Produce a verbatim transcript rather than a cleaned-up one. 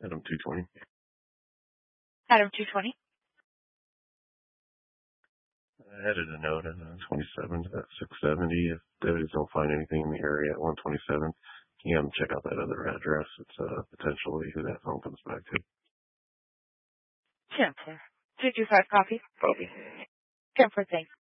Adam two twenty. Adam two twenty. I added a note at uh, twenty-seven at six seventy. If deputies don't find anything in the area at one twenty-seven, you have them check out that other address. It's uh, potentially who that phone comes back to. Ten four. two two five copy. Copy. ten four, thanks.